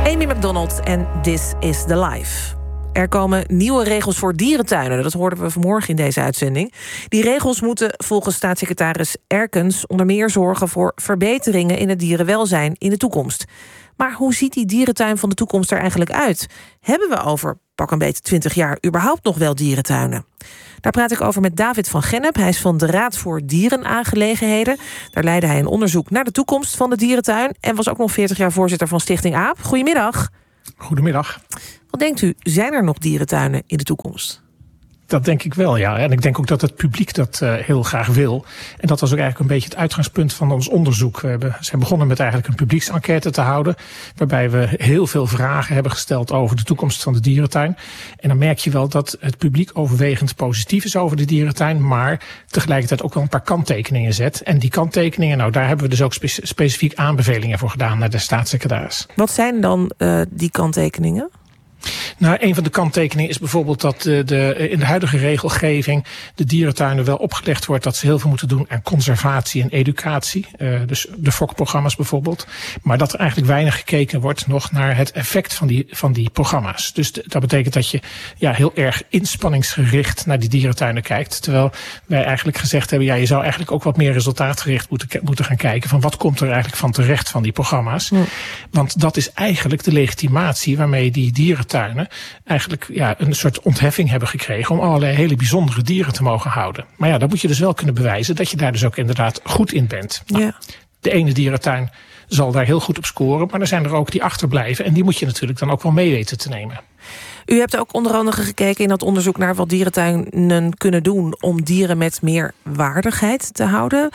Amy McDonald en This is the Life. Er komen nieuwe regels voor dierentuinen. Dat hoorden we vanmorgen in deze uitzending. Die regels moeten volgens staatssecretaris Erkens onder meer zorgen voor verbeteringen in het dierenwelzijn in de toekomst. Maar hoe ziet die dierentuin van de toekomst er eigenlijk uit? Hebben we over pak een beetje 20 jaar überhaupt nog wel dierentuinen? Daar praat ik over met David van Gennep. Hij is van de Raad voor Dierenaangelegenheden. Daar leidde hij een onderzoek naar de toekomst van de dierentuin en was ook nog 40 jaar voorzitter van Stichting AAP. Goedemiddag. Goedemiddag. Wat denkt u, zijn er nog dierentuinen in de toekomst? Dat denk ik wel, ja. En ik denk ook dat het publiek dat heel graag wil. En dat was ook eigenlijk een beetje het uitgangspunt van ons onderzoek. We zijn begonnen met eigenlijk een publieksenquête te houden, waarbij we heel veel vragen hebben gesteld over de toekomst van de dierentuin. En dan merk je wel dat het publiek overwegend positief is over de dierentuin, maar tegelijkertijd ook wel een paar kanttekeningen zet. En die kanttekeningen, nou, daar hebben we dus ook specifiek aanbevelingen voor gedaan naar de staatssecretaris. Wat zijn dan die kanttekeningen? Nou, een van de kanttekeningen is bijvoorbeeld dat in de huidige regelgeving de dierentuinen wel opgelegd wordt dat ze heel veel moeten doen aan conservatie en educatie. Dus de fokprogramma's bijvoorbeeld. Maar dat er eigenlijk weinig gekeken wordt nog naar het effect van die programma's. Dus dat betekent dat je heel erg inspanningsgericht naar die dierentuinen kijkt. Terwijl wij eigenlijk gezegd hebben, je zou eigenlijk ook wat meer resultaatgericht moeten gaan kijken van wat komt er eigenlijk van terecht van die programma's. Ja. Want dat is eigenlijk de legitimatie waarmee die dierentuinen eigenlijk een soort ontheffing hebben gekregen om allerlei hele bijzondere dieren te mogen houden. Maar dan moet je dus wel kunnen bewijzen dat je daar dus ook inderdaad goed in bent. Nou, de ene dierentuin zal daar heel goed op scoren, maar er zijn er ook die achterblijven en die moet je natuurlijk dan ook wel mee weten te nemen. U hebt ook onder andere gekeken in dat onderzoek naar wat dierentuinen kunnen doen om dieren met meer waardigheid te houden.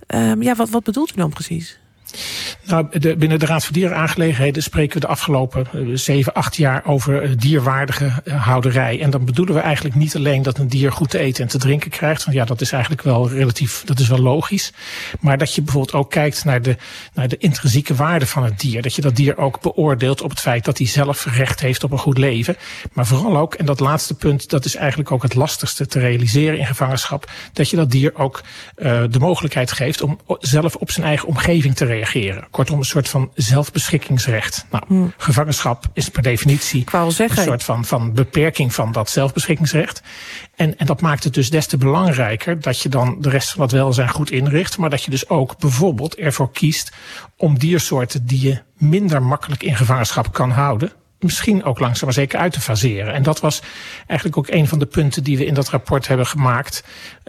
Wat bedoelt u dan precies? Nou, binnen de Raad voor Dierenaangelegenheden spreken we de afgelopen 7-8 jaar over dierwaardige houderij. En dan bedoelen we eigenlijk niet alleen dat een dier goed te eten en te drinken krijgt. Want dat is eigenlijk wel dat is wel logisch. Maar dat je bijvoorbeeld ook kijkt naar de intrinsieke waarde van het dier. Dat je dat dier ook beoordeelt op het feit dat hij zelf recht heeft op een goed leven. Maar vooral ook, en dat laatste punt, dat is eigenlijk ook het lastigste te realiseren in gevangenschap, dat je dat dier ook de mogelijkheid geeft om zelf op zijn eigen omgeving te reageren. Kortom, een soort van zelfbeschikkingsrecht. Nou, gevangenschap is per definitie een soort van beperking van dat zelfbeschikkingsrecht. En dat maakt het dus des te belangrijker dat je dan de rest van het welzijn goed inricht. Maar dat je dus ook bijvoorbeeld ervoor kiest om diersoorten die je minder makkelijk in gevangenschap kan houden, misschien ook langzaam maar zeker uit te faseren. En dat was eigenlijk ook een van de punten die we in dat rapport hebben gemaakt.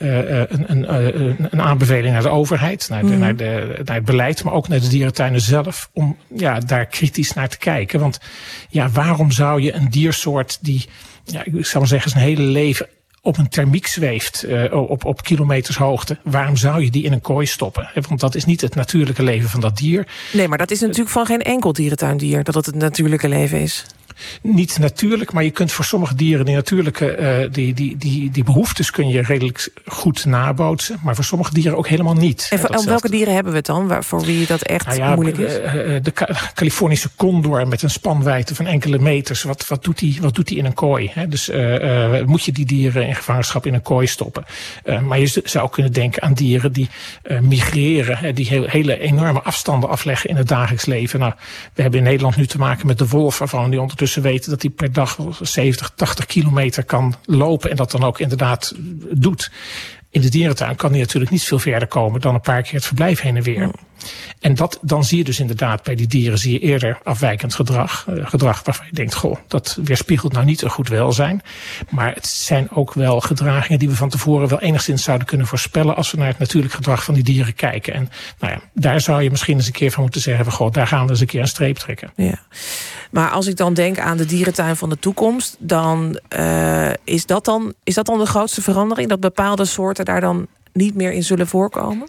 Een aanbeveling naar de overheid, naar het beleid, maar ook naar de dierentuinen zelf, om daar kritisch naar te kijken. Want waarom zou je een diersoort die, ik zou maar zeggen, zijn hele leven op een thermiek zweeft op kilometers hoogte, waarom zou je die in een kooi stoppen? Want dat is niet het natuurlijke leven van dat dier. Nee, maar dat is natuurlijk van geen enkel dierentuindier dat het natuurlijke leven is. Niet natuurlijk, maar je kunt voor sommige dieren die natuurlijke die behoeftes kun je redelijk goed nabootsen, maar voor sommige dieren ook helemaal niet. En om welke dieren hebben we het dan, voor wie dat echt moeilijk is? De Californische condor met een spanwijdte van enkele meters, wat doet die in een kooi? Hè? Dus moet je die dieren in gevangenschap in een kooi stoppen? Maar je zou kunnen denken aan dieren die migreren, die hele enorme afstanden afleggen in het dagelijks leven. Nou, we hebben in Nederland nu te maken met de wolf, waarvan die ondertussen weten dat hij per dag 70, 80 kilometer kan lopen en dat dan ook inderdaad doet. In de dierentuin kan hij natuurlijk niet veel verder komen dan een paar keer het verblijf heen en weer. En dan zie je dus inderdaad bij die dieren zie je eerder afwijkend gedrag waarvan je denkt, dat weerspiegelt nou niet een goed welzijn. Maar het zijn ook wel gedragingen die we van tevoren wel enigszins zouden kunnen voorspellen als we naar het natuurlijk gedrag van die dieren kijken. En daar zou je misschien eens een keer van moeten zeggen, daar gaan we eens een keer een streep trekken. Ja. Maar als ik dan denk aan de dierentuin van de toekomst, dan is dat dan de grootste verandering, dat bepaalde soorten daar dan niet meer in zullen voorkomen?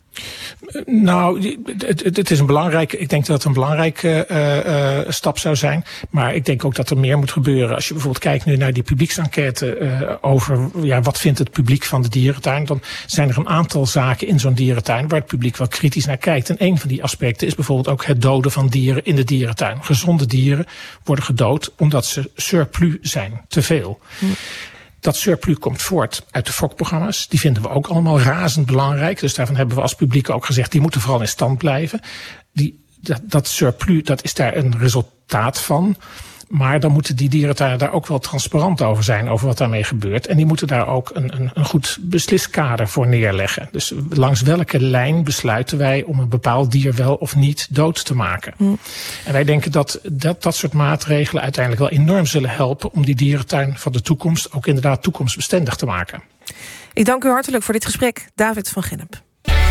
Nou, het is ik denk dat het een belangrijke stap zou zijn. Maar ik denk ook dat er meer moet gebeuren. Als je bijvoorbeeld kijkt nu naar die publieksenquête over wat vindt het publiek van de dierentuin, dan zijn er een aantal zaken in zo'n dierentuin waar het publiek wel kritisch naar kijkt. En een van die aspecten is bijvoorbeeld ook het doden van dieren in de dierentuin. Gezonde dieren worden gedood omdat ze surplus zijn, te veel. Dat surplus komt voort uit de fokprogramma's. Die vinden we ook allemaal razend belangrijk. Dus daarvan hebben we als publiek ook gezegd, die moeten vooral in stand blijven. Die dat surplus, dat is daar een resultaat van. Maar dan moeten die dierentuinen daar ook wel transparant over zijn, over wat daarmee gebeurt. En die moeten daar ook een goed besliskader voor neerleggen. Dus langs welke lijn besluiten wij om een bepaald dier wel of niet dood te maken? En wij denken dat soort maatregelen uiteindelijk wel enorm zullen helpen om die dierentuin van de toekomst ook inderdaad toekomstbestendig te maken. Ik dank u hartelijk voor dit gesprek, David van Gennep.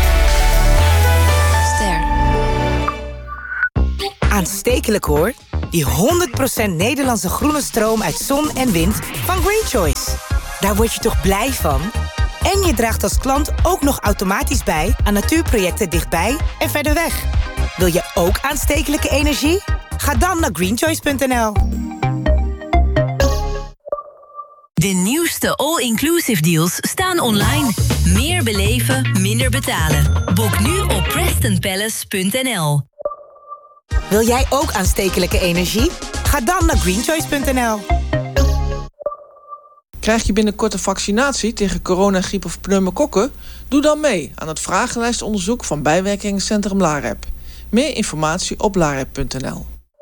Aanstekelijk hoor. Die 100% Nederlandse groene stroom uit zon en wind van Green Choice. Daar word je toch blij van? En je draagt als klant ook nog automatisch bij aan natuurprojecten dichtbij en verder weg. Wil je ook aanstekelijke energie? Ga dan naar greenchoice.nl. De nieuwste all-inclusive deals staan online. Meer beleven, minder betalen. Boek nu op PrestonPalace.nl. Wil jij ook aanstekelijke energie? Ga dan naar greenchoice.nl. Krijg je binnenkort een vaccinatie tegen corona, griep of pneumokokken? Doe dan mee aan het vragenlijstonderzoek van bijwerkingencentrum LAREP. Meer informatie op larep.nl.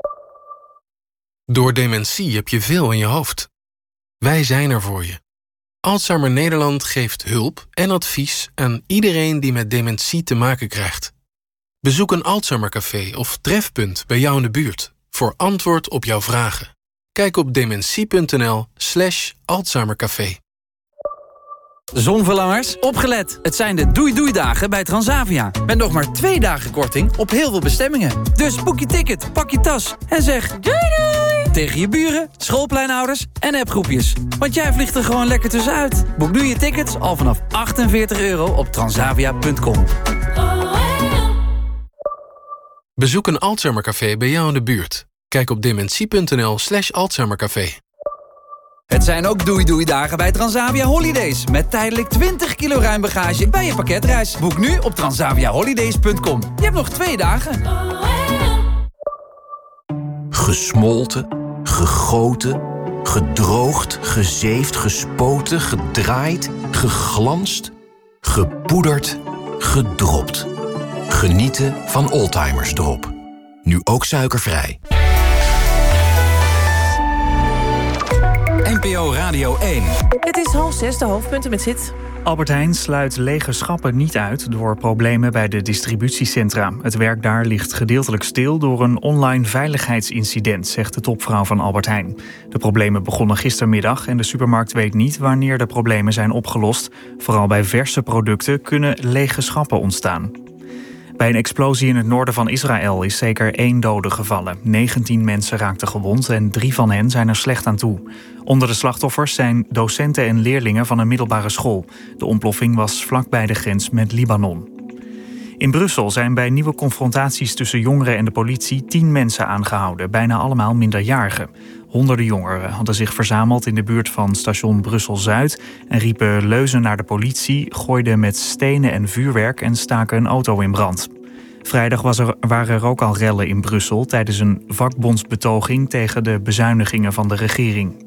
Door dementie heb je veel in je hoofd. Wij zijn er voor je. Alzheimer Nederland geeft hulp en advies aan iedereen die met dementie te maken krijgt. Bezoek een Alzheimercafé of trefpunt bij jou in de buurt voor antwoord op jouw vragen. Kijk op dementie.nl/Alzheimercafé. Zonverlangers, opgelet. Het zijn de doei-doei-dagen bij Transavia. Met nog maar 2 dagen korting op heel veel bestemmingen. Dus boek je ticket, pak je tas en zeg doei-doei tegen je buren, schoolpleinouders en appgroepjes. Want jij vliegt er gewoon lekker tussenuit. Boek nu je tickets al vanaf €48 op transavia.com. Bezoek een Alzheimercafé bij jou in de buurt. Kijk op dementie.nl/Alzheimercafé. Het zijn ook doei-doei-dagen bij Transavia Holidays. Met tijdelijk 20 kilo ruim bagage bij je pakketreis. Boek nu op transaviaholidays.com. Je hebt nog 2 dagen. Gesmolten, gegoten, gedroogd, gezeefd, gespoten, gedraaid, geglanst, gepoederd, gedropt. Genieten van Oldtimers Drop. Nu ook suikervrij. NPO Radio 1. Het is 5:30, de hoofdpunten met Zit. Albert Heijn sluit lege schappen niet uit door problemen bij de distributiecentra. Het werk daar ligt gedeeltelijk stil door een online veiligheidsincident, zegt de topvrouw van Albert Heijn. De problemen begonnen gistermiddag en de supermarkt weet niet wanneer de problemen zijn opgelost. Vooral bij verse producten kunnen lege schappen ontstaan. Bij een explosie in het noorden van Israël is zeker 1 dode gevallen. 19 mensen raakten gewond en 3 van hen zijn er slecht aan toe. Onder de slachtoffers zijn docenten en leerlingen van een middelbare school. De ontploffing was vlakbij de grens met Libanon. In Brussel zijn bij nieuwe confrontaties tussen jongeren en de politie 10 mensen aangehouden, bijna allemaal minderjarigen. Honderden jongeren hadden zich verzameld in de buurt van station Brussel-Zuid en riepen leuzen naar de politie, gooiden met stenen en vuurwerk en staken een auto in brand. Vrijdag waren er ook al rellen in Brussel tijdens een vakbondsbetoging tegen de bezuinigingen van de regering.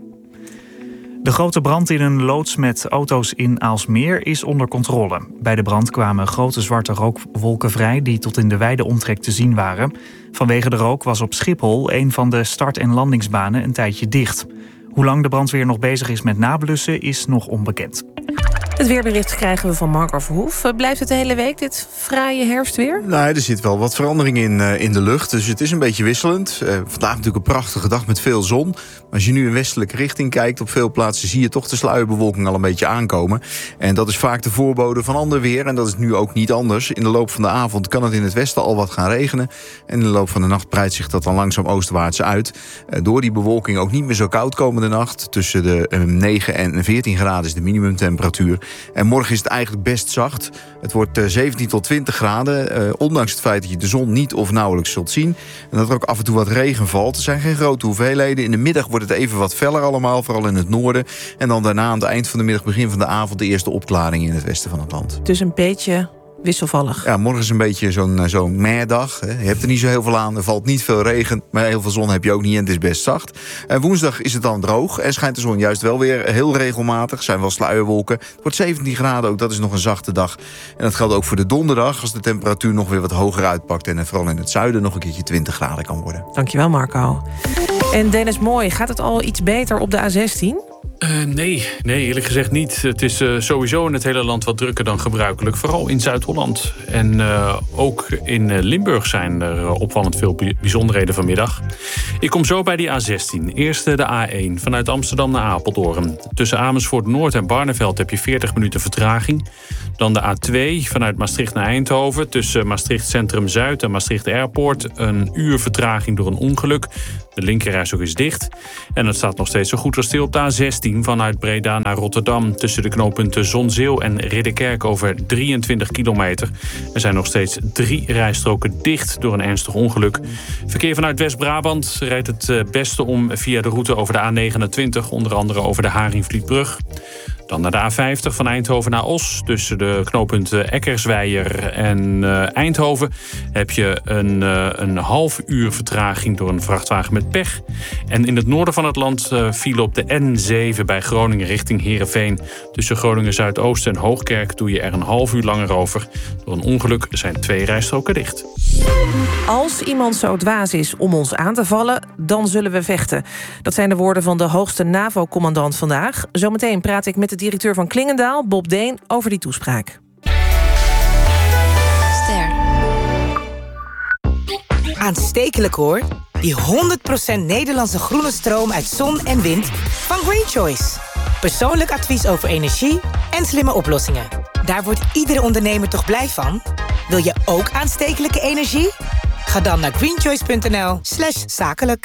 De grote brand in een loods met auto's in Aalsmeer is onder controle. Bij de brand kwamen grote zwarte rookwolken vrij die tot in de wijde omtrek te zien waren. Vanwege de rook was op Schiphol een van de start- en landingsbanen een tijdje dicht. Hoe lang de brandweer nog bezig is met nablussen is nog onbekend. Het weerbericht krijgen we van Marco Verhoef. Blijft het de hele week, dit fraaie herfstweer? Nou, er zit wel wat verandering in de lucht. Dus het is een beetje wisselend. Vandaag natuurlijk een prachtige dag met veel zon. Maar als je nu in westelijke richting kijkt, op veel plaatsen zie je toch de sluierbewolking al een beetje aankomen. En dat is vaak de voorbode van ander weer. En dat is nu ook niet anders. In de loop van de avond kan het in het westen al wat gaan regenen. En in de loop van de nacht breidt zich dat dan langzaam oostwaarts uit. Door die bewolking ook niet meer zo koud komende nacht. Tussen de 9 en 14 graden is de minimumtemperatuur. En morgen is het eigenlijk best zacht. Het wordt 17 tot 20 graden. Ondanks het feit dat je de zon niet of nauwelijks zult zien. En dat er ook af en toe wat regen valt. Er zijn geen grote hoeveelheden. In de middag wordt het even wat feller allemaal. Vooral in het noorden. En dan daarna aan het eind van de middag, begin van de avond, de eerste opklaring in het westen van het land. Dus een beetje Wisselvallig. Ja, morgen is een beetje zo'n meh-dag. Je hebt er niet zo heel veel aan. Er valt niet veel regen, maar heel veel zon heb je ook niet. En het is best zacht. Woensdag is het dan droog. En schijnt de zon juist wel weer heel regelmatig. Er zijn wel sluierwolken. Het wordt 17 graden, ook dat is nog een zachte dag. En dat geldt ook voor de donderdag, als de temperatuur nog weer wat hoger uitpakt. En vooral in het zuiden nog een keertje 20 graden kan worden. Dankjewel, Marco. En Dennis Mooi, gaat het al iets beter op de A16? Nee, eerlijk gezegd niet. Het is sowieso in het hele land wat drukker dan gebruikelijk. Vooral in Zuid-Holland. En ook in Limburg zijn er opvallend veel bijzonderheden vanmiddag. Ik kom zo bij die A16. Eerst de A1 vanuit Amsterdam naar Apeldoorn. Tussen Amersfoort Noord en Barneveld heb je 40 minuten vertraging. Dan de A2 vanuit Maastricht naar Eindhoven. Tussen Maastricht Centrum Zuid en Maastricht Airport. Een uur vertraging door een ongeluk. De linkerrijstrook is dicht. En het staat nog steeds zo goed als stil op de A16 vanuit Breda naar Rotterdam. Tussen de knooppunten Zonzeel en Ridderkerk over 23 kilometer. Er zijn nog steeds 3 rijstroken dicht door een ernstig ongeluk. Verkeer vanuit West-Brabant rijdt het beste om via de route over de A29. Onder andere over de Haringvlietbrug. Dan naar de A50 van Eindhoven naar Os. Tussen de knooppunten Eckersweijer en Eindhoven heb je een half uur vertraging door een vrachtwagen met pech. En in het noorden van het land file op de N7 bij Groningen richting Heerenveen. Tussen Groningen Zuidoost en Hoogkerk doe je er een half uur langer over. Door een ongeluk zijn 2 rijstroken dicht. Als iemand zo dwaas is om ons aan te vallen, dan zullen we vechten. Dat zijn de woorden van de hoogste NAVO-commandant vandaag. Zometeen praat ik met de directeur van Klingendaal, Bob Deen, over die toespraak. Ster. Aanstekelijk hoor. Die 100% Nederlandse groene stroom uit zon en wind van Green Choice. Persoonlijk advies over energie en slimme oplossingen. Daar wordt iedere ondernemer toch blij van? Wil je ook aanstekelijke energie? Ga dan naar greenchoice.nl/zakelijk.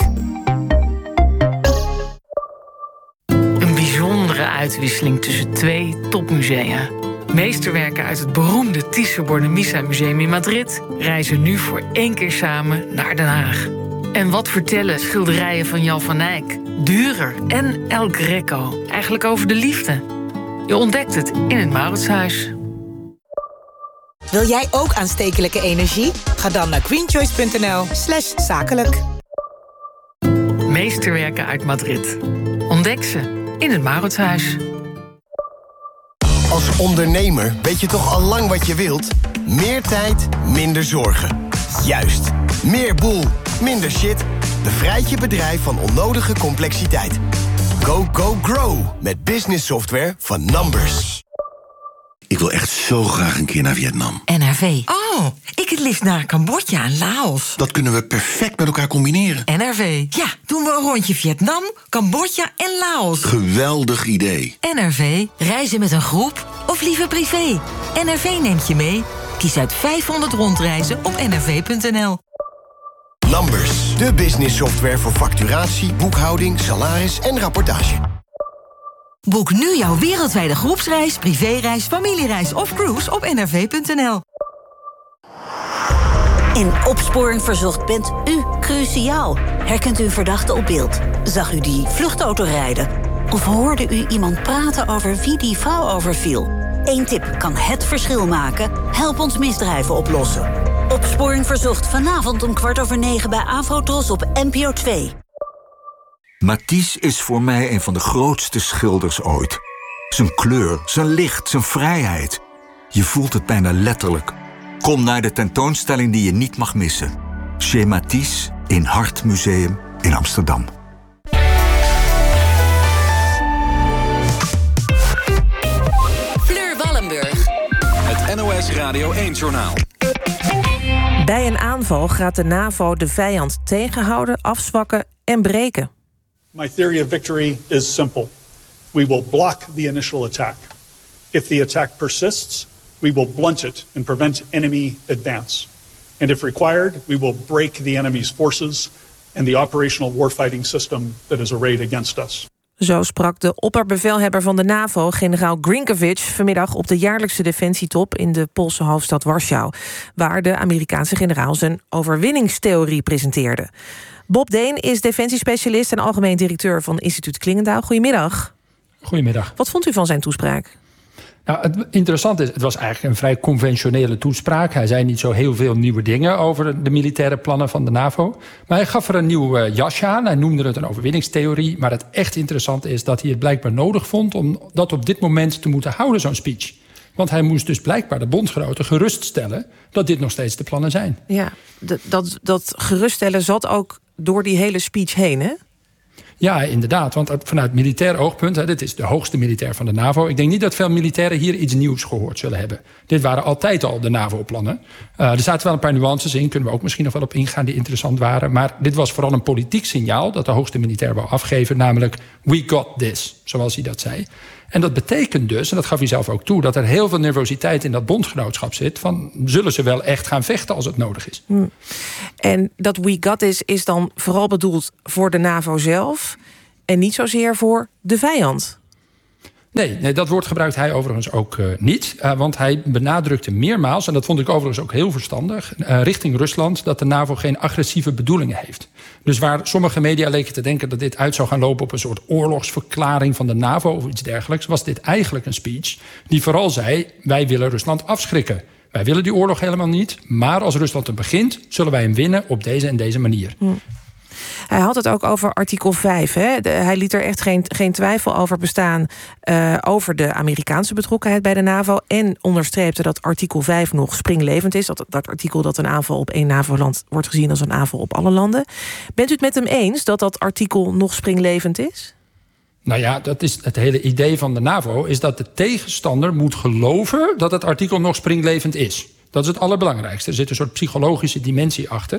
Een bijzondere uitwisseling tussen 2 topmusea. Meesterwerken uit het beroemde Thyssen-Bornemisza Museum in Madrid reizen nu voor 1 keer samen naar Den Haag. En wat vertellen schilderijen van Jan van Eyck, Dürer en El Greco eigenlijk over de liefde? Je ontdekt het in het Mauritshuis. Wil jij ook aanstekelijke energie? Ga dan naar greenchoice.nl/zakelijk. Meesterwerken uit Madrid. Ontdek ze in het Mauritshuis. Als ondernemer weet je toch al lang wat je wilt? Meer tijd, minder zorgen. Juist. Meer boel, minder shit. Bevrijd je bedrijf van onnodige complexiteit. Go, go, grow. Met business software van Numbers. Ik wil echt zo graag een keer naar Vietnam. NRV. Oh, ik het liefst naar Cambodja en Laos. Dat kunnen we perfect met elkaar combineren. NRV. Ja, doen we een rondje Vietnam, Cambodja en Laos. Geweldig idee. NRV. Reizen met een groep of liever privé. NRV neemt je mee. Kies uit 500 rondreizen op nrv.nl. Numbers. De business software voor facturatie, boekhouding, salaris en rapportage. Boek nu jouw wereldwijde groepsreis, privéreis, familiereis of cruise op nrv.nl. In Opsporing Verzocht bent u cruciaal. Herkent u een verdachte op beeld? Zag u die vluchtauto rijden? Of hoorde u iemand praten over wie die vrouw overviel? 1 tip kan het verschil maken. Help ons misdrijven oplossen. Opsporing Verzocht vanavond om 9:15 bij Afrotros op NPO 2. Matisse is voor mij een van de grootste schilders ooit. Zijn kleur, zijn licht, zijn vrijheid. Je voelt het bijna letterlijk. Kom naar de tentoonstelling die je niet mag missen. Chez Matisse in Hart Museum in Amsterdam. Fleur Wallenburg. Het NOS Radio 1-journaal. Bij een aanval gaat de NAVO de vijand tegenhouden, afzwakken en breken. My theory of victory is simple. We will block the initial attack. If the attack persists, we will blunt it and prevent enemy advance. And if required, we will break the enemy's forces and the operational warfighting system that is arrayed against us. Zo sprak de opperbevelhebber van de NAVO, generaal Grinkovich, vanmiddag op de jaarlijkse defensietop in de Poolse hoofdstad Warschau, waar de Amerikaanse generaal zijn overwinningstheorie presenteerde. Bob Deen is defensiespecialist en algemeen directeur van instituut Klingendaal. Goedemiddag. Goedemiddag. Wat vond u van zijn toespraak? Nou, het interessante is, het was eigenlijk een vrij conventionele toespraak. Hij zei niet zo heel veel nieuwe dingen over de militaire plannen van de NAVO. Maar hij gaf er een nieuw jasje aan. Hij noemde het een overwinningstheorie. Maar het echt interessante is dat hij het blijkbaar nodig vond om dat op dit moment te moeten houden, zo'n speech. Want hij moest dus blijkbaar de bondgenoten geruststellen dat dit nog steeds de plannen zijn. Ja, dat geruststellen zat ook door die hele speech heen, hè? Ja, inderdaad. Want vanuit militair oogpunt, dit is de hoogste militair van de NAVO. Ik denk niet dat veel militairen hier iets nieuws gehoord zullen hebben. Dit waren altijd al de NAVO-plannen. Er zaten wel een paar nuances in, kunnen we ook misschien nog wel op ingaan, die interessant waren. Maar dit was vooral een politiek signaal dat de hoogste militair wou afgeven, namelijk we got this, zoals hij dat zei. En dat betekent dus, en dat gaf hij zelf ook toe, dat er heel veel nervositeit in dat bondgenootschap zit. Van, zullen ze wel echt gaan vechten als het nodig is? En dat we got this is dan vooral bedoeld voor de NAVO zelf en niet zozeer voor de vijand. Nee, dat woord gebruikt hij overigens ook niet. Want hij benadrukte meermaals, en dat vond ik overigens ook heel verstandig, richting Rusland, dat de NAVO geen agressieve bedoelingen heeft. Dus waar sommige media leken te denken dat dit uit zou gaan lopen op een soort oorlogsverklaring van de NAVO of iets dergelijks, was dit eigenlijk een speech die vooral zei, wij willen Rusland afschrikken. Wij willen die oorlog helemaal niet, maar als Rusland er begint, zullen wij hem winnen op deze en deze manier. Hij had het ook over artikel 5. Hè? Hij liet er echt geen twijfel over bestaan over de Amerikaanse betrokkenheid bij de NAVO en onderstreepte dat artikel 5 nog springlevend is. Dat artikel dat een aanval op één NAVO-land wordt gezien als een aanval op alle landen. Bent u het met hem eens dat artikel nog springlevend is? Nou ja, dat is het hele idee van de NAVO, is dat de tegenstander moet geloven dat het artikel nog springlevend is. Dat is het allerbelangrijkste. Er zit een soort psychologische dimensie achter.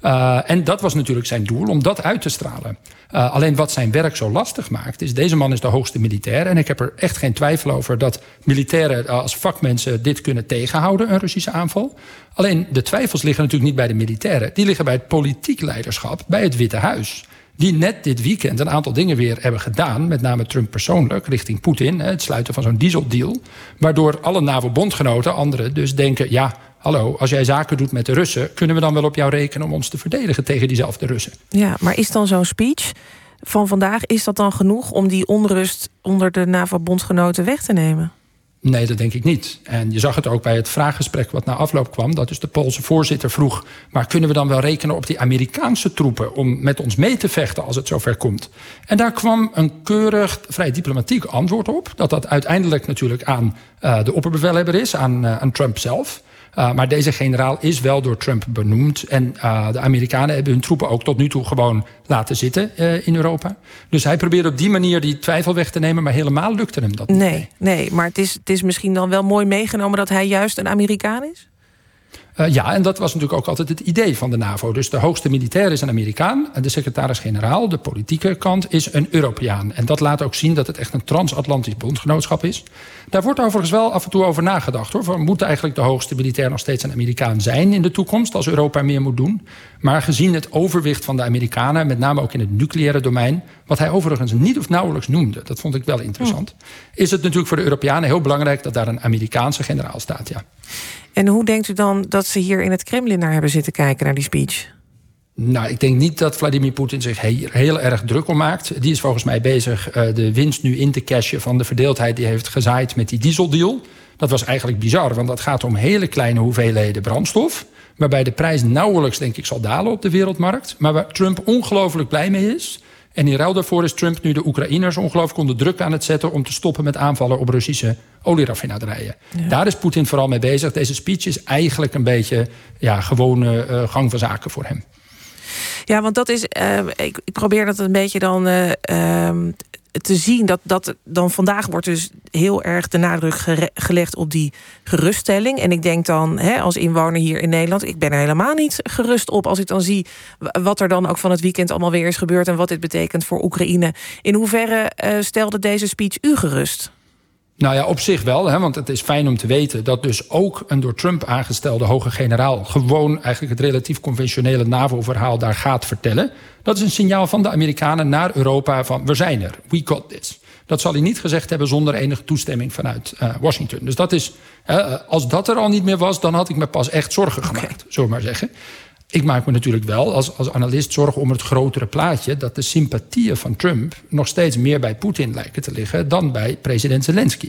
En dat was natuurlijk zijn doel, om dat uit te stralen. Alleen wat zijn werk zo lastig maakt, is deze man is de hoogste militair. En ik heb er echt geen twijfel over dat militairen als vakmensen dit kunnen tegenhouden, een Russische aanval. Alleen de twijfels liggen natuurlijk niet bij de militairen. Die liggen bij het politiek leiderschap, bij het Witte Huis. Die net dit weekend een aantal dingen weer hebben gedaan, met name Trump persoonlijk, richting Poetin, het sluiten van zo'n dieseldeal, waardoor alle NAVO-bondgenoten, anderen dus denken, ja, hallo, als jij zaken doet met de Russen, kunnen we dan wel op jou rekenen om ons te verdedigen tegen diezelfde Russen? Ja, maar is dan zo'n speech van vandaag, is dat dan genoeg om die onrust onder de NAVO-bondgenoten weg te nemen? Nee, dat denk ik niet. En je zag het ook bij het vraaggesprek wat na afloop kwam, dat dus de Poolse voorzitter vroeg, maar kunnen we dan wel rekenen op die Amerikaanse troepen om met ons mee te vechten als het zover komt? En daar kwam een keurig, vrij diplomatiek antwoord op, dat uiteindelijk natuurlijk aan de opperbevelhebber is, aan Trump zelf. Maar deze generaal is wel door Trump benoemd. En de Amerikanen hebben hun troepen ook tot nu toe gewoon laten zitten in Europa. Dus hij probeert op die manier die twijfel weg te nemen, maar helemaal lukte hem dat niet. Nee, maar het is misschien dan wel mooi meegenomen dat hij juist een Amerikaan is? Ja, en dat was natuurlijk ook altijd het idee van de NAVO. Dus de hoogste militair is een Amerikaan en de secretaris-generaal, de politieke kant, is een Europeaan. En dat laat ook zien dat het echt een transatlantisch bondgenootschap is. Daar wordt overigens wel af en toe over nagedacht, hoor. Moet eigenlijk de hoogste militair nog steeds een Amerikaan zijn in de toekomst, als Europa meer moet doen? Maar gezien het overwicht van de Amerikanen, met name ook in het nucleaire domein, wat hij overigens niet of nauwelijks noemde, dat vond ik wel interessant, is het natuurlijk voor de Europeanen heel belangrijk dat daar een Amerikaanse generaal staat, ja. En hoe denkt u dan dat ze hier in het Kremlin naar hebben zitten kijken, naar die speech? Nou, ik denk niet dat Vladimir Poetin zich heel erg druk om maakt. Die is volgens mij bezig de winst nu in te cashen van de verdeeldheid die heeft gezaaid met die dieseldeal. Dat was eigenlijk bizar, want dat gaat om hele kleine hoeveelheden brandstof, waarbij de prijs nauwelijks, denk ik, zal dalen op de wereldmarkt, maar waar Trump ongelooflijk blij mee is. En in ruil daarvoor is Trump nu de Oekraïners ongelooflijk onder druk aan het zetten om te stoppen met aanvallen op Russische olieraffinaderijen. Ja. Daar is Poetin vooral mee bezig. Deze speech is eigenlijk een beetje gewone gang van zaken voor hem. Ja, want dat is, ik probeer dat een beetje dan te zien. Dat dan vandaag wordt dus heel erg de nadruk gelegd op die geruststelling. En ik denk dan, als inwoner hier in Nederland, ik ben er helemaal niet gerust op als ik dan zie wat er dan ook van het weekend allemaal weer is gebeurd en wat dit betekent voor Oekraïne. In hoeverre stelde deze speech u gerust? Nou ja, op zich wel, want het is fijn om te weten dat dus ook een door Trump aangestelde hoge generaal gewoon eigenlijk het relatief conventionele NAVO-verhaal daar gaat vertellen. Dat is een signaal van de Amerikanen naar Europa van we zijn er, we got this. Dat zal hij niet gezegd hebben zonder enige toestemming vanuit Washington. Dus dat is, als dat er al niet meer was, dan had ik me pas echt zorgen gemaakt, zullen we maar zeggen. Ik maak me natuurlijk wel als analist zorgen om het grotere plaatje, dat de sympathieën van Trump nog steeds meer bij Poetin lijken te liggen dan bij president Zelensky.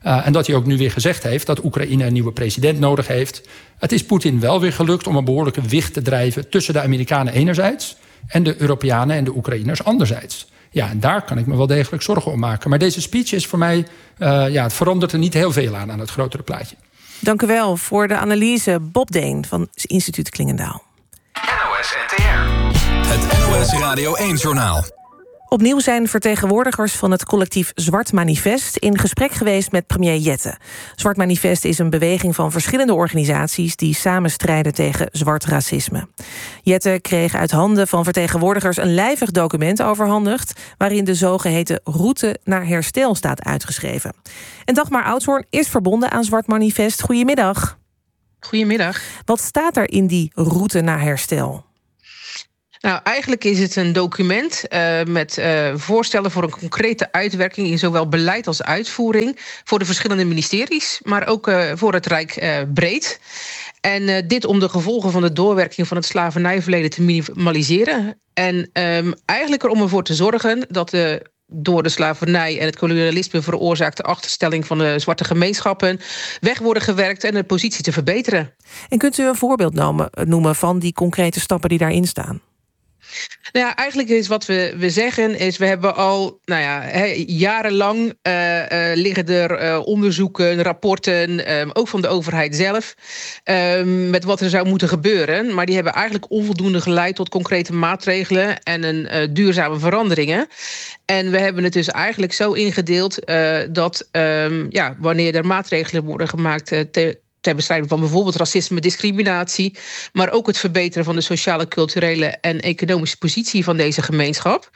En dat hij ook nu weer gezegd heeft dat Oekraïne een nieuwe president nodig heeft. Het is Poetin wel weer gelukt om een behoorlijke wicht te drijven tussen de Amerikanen enerzijds en de Europeanen en de Oekraïners anderzijds. Ja, en daar kan ik me wel degelijk zorgen om maken. Maar deze speech is voor mij, het verandert er niet heel veel aan het grotere plaatje. Dank u wel voor de analyse, Bob Deen van het Instituut Klingendaal. NOS NTR. Het NOS Radio 1-journaal. Opnieuw zijn vertegenwoordigers van het collectief Zwart Manifest in gesprek geweest met premier Jette. Zwart Manifest is een beweging van verschillende organisaties die samen strijden tegen zwart racisme. Jette kreeg uit handen van vertegenwoordigers een lijvig document overhandigd, waarin de zogeheten route naar herstel staat uitgeschreven. En Dagmar Oudshoorn is verbonden aan Zwart Manifest. Goedemiddag. Goedemiddag. Wat staat er in die route naar herstel? Nou, eigenlijk is het een document met voorstellen voor een concrete uitwerking in zowel beleid als uitvoering voor de verschillende ministeries, maar ook voor het Rijk breed. En dit om de gevolgen van de doorwerking van het slavernijverleden te minimaliseren. En eigenlijk om ervoor te zorgen dat de door de slavernij en het kolonialisme veroorzaakte achterstelling van de zwarte gemeenschappen weg worden gewerkt en de positie te verbeteren. En kunt u een voorbeeld noemen van die concrete stappen die daarin staan? Nou ja, eigenlijk is wat we zeggen is, we hebben al jarenlang liggen er onderzoeken, rapporten, ook van de overheid zelf, met wat er zou moeten gebeuren. Maar die hebben eigenlijk onvoldoende geleid tot concrete maatregelen en een duurzame veranderingen. En we hebben het dus eigenlijk zo ingedeeld dat wanneer er maatregelen worden gemaakt ter bestrijding van bijvoorbeeld racisme, discriminatie, maar ook het verbeteren van de sociale, culturele en economische positie van deze gemeenschap.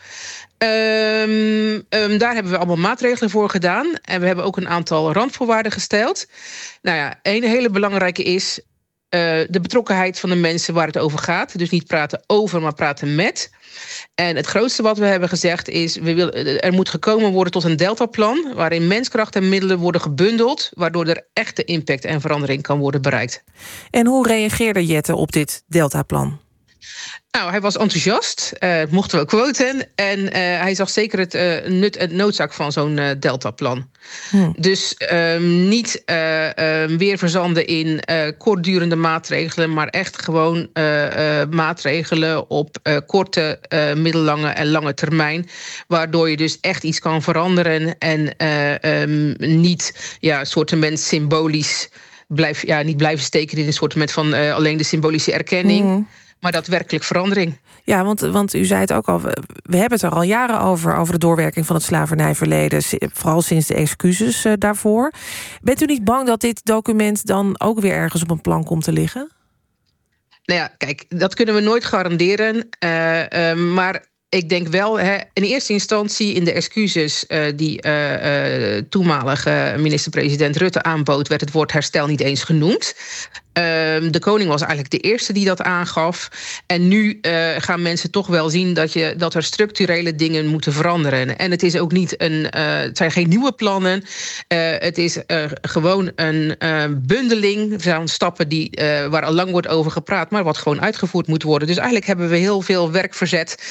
Daar hebben we allemaal maatregelen voor gedaan. En we hebben ook een aantal randvoorwaarden gesteld. Nou ja, een hele belangrijke is de betrokkenheid van de mensen waar het over gaat. Dus niet praten over, maar praten met. En het grootste wat we hebben gezegd is, er moet gekomen worden tot een deltaplan waarin menskracht en middelen worden gebundeld, waardoor er echte impact en verandering kan worden bereikt. En hoe reageerde Jette op dit deltaplan? Nou, hij was enthousiast, mochten we quoten. En hij zag zeker het nut en noodzaak van zo'n deltaplan. Dus niet weer verzanden in kortdurende maatregelen, maar echt gewoon maatregelen op korte, middellange en lange termijn. Waardoor je dus echt iets kan veranderen en niet soortement symbolisch niet blijven steken in een soortement van alleen de symbolische erkenning. Maar daadwerkelijk verandering. Ja, want u zei het ook al, we hebben het er al jaren over de doorwerking van het slavernijverleden, vooral sinds de excuses daarvoor. Bent u niet bang dat dit document dan ook weer ergens op een plan komt te liggen? Nou ja, kijk, dat kunnen we nooit garanderen. Maar ik denk wel, in eerste instantie in de excuses die toenmalige minister-president Rutte aanbood, werd het woord herstel niet eens genoemd. De koning was eigenlijk de eerste die dat aangaf. En nu gaan mensen toch wel zien dat er structurele dingen moeten veranderen. En het is ook niet het zijn geen nieuwe plannen. Het is gewoon een bundeling van stappen waar al lang wordt over gepraat, maar wat gewoon uitgevoerd moet worden. Dus eigenlijk hebben we heel veel werk verzet,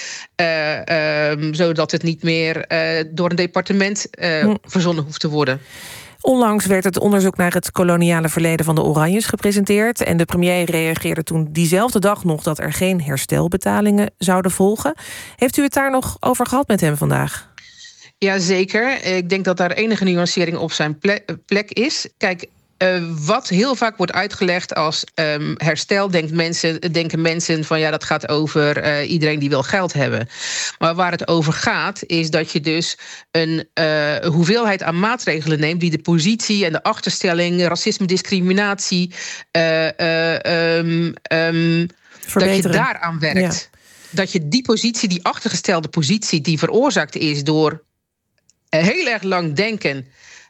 zodat het niet meer door een departement verzonnen hoeft te worden. Onlangs werd het onderzoek naar het koloniale verleden van de Oranjes gepresenteerd. En de premier reageerde toen diezelfde dag nog dat er geen herstelbetalingen zouden volgen. Heeft u het daar nog over gehad met hem vandaag? Jazeker. Ik denk dat daar enige nuancering op zijn plek is. Kijk, wat heel vaak wordt uitgelegd als herstel, denken mensen van dat gaat over iedereen die wil geld hebben. Maar waar het over gaat is dat je dus een hoeveelheid aan maatregelen neemt die de positie en de achterstelling, racisme, discriminatie, dat je daaraan werkt. Ja. Dat je die positie, die achtergestelde positie die veroorzaakt is door heel erg lang denken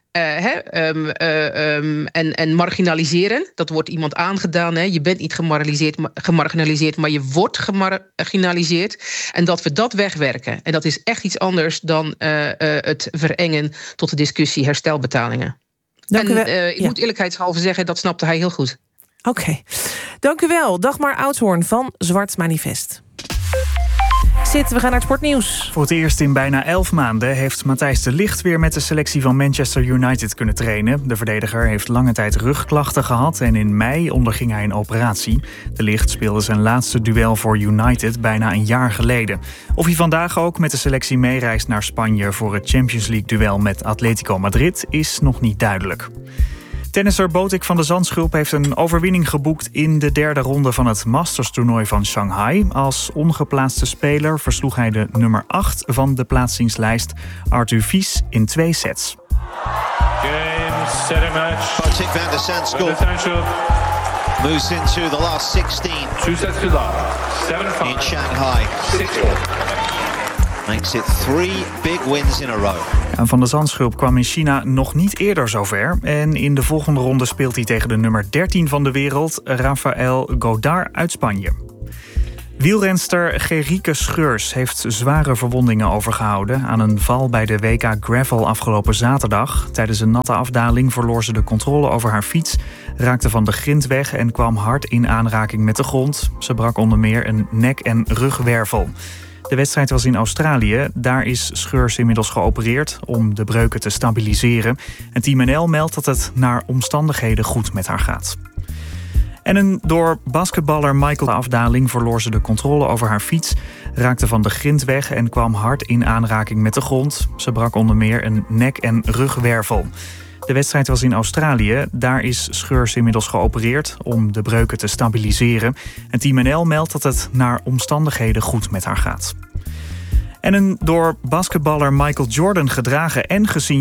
en marginaliseren. Dat wordt iemand aangedaan. Je bent niet gemarginaliseerd, maar je wordt gemarginaliseerd. En dat we dat wegwerken. En dat is echt iets anders dan het verengen tot de discussie herstelbetalingen. Ik moet eerlijkheidshalve zeggen, dat snapte hij heel goed. Oké. Dank u wel. Dagmar Oudshoorn van Zwart Manifest. Exit, we gaan naar het sportnieuws. Voor het eerst in bijna 11 maanden heeft Matthijs de Ligt weer met de selectie van Manchester United kunnen trainen. De verdediger heeft lange tijd rugklachten gehad en in mei onderging hij een operatie. De Ligt speelde zijn laatste duel voor United bijna een jaar geleden. Of hij vandaag ook met de selectie meereist naar Spanje voor het Champions League duel met Atletico Madrid is nog niet duidelijk. Tennisser Botik van de Zandschulp heeft een overwinning geboekt in de derde ronde van het Masters-toernooi van Shanghai. Als ongeplaatste speler versloeg hij de nummer 8 van de plaatsingslijst, Arthur Vies, in 2 sets. Game, set and match. Botik van de Zandschulp moves into the last 16. 2 sets to love. 7-5 in Shanghai. 6-4. Makes it 3 big wins in a row. Van de Zandschulp kwam in China nog niet eerder zover. En in de volgende ronde speelt hij tegen de nummer 13 van de wereld, Rafael Godard uit Spanje. Wielrenster Gerike Scheurs heeft zware verwondingen overgehouden aan een val bij de WK Gravel afgelopen zaterdag. Tijdens een natte afdaling verloor ze de controle over haar fiets, raakte van de grind weg en kwam hard in aanraking met de grond. Ze brak onder meer een nek- en rugwervel. De wedstrijd was in Australië. Daar is Scheurs inmiddels geopereerd om de breuken te stabiliseren. En Team NL meldt dat het naar omstandigheden goed met haar gaat. En een door basketballer Michael afdaling verloor ze de controle over haar fiets, raakte van de grind weg en kwam hard in aanraking met de grond. Ze brak onder meer een nek- en rugwervel. De wedstrijd was in Australië. Daar is Scheurs inmiddels geopereerd om de breuken te stabiliseren. En Team NL meldt dat het naar omstandigheden goed met haar gaat. En een door basketballer Michael Jordan gedragen en gezien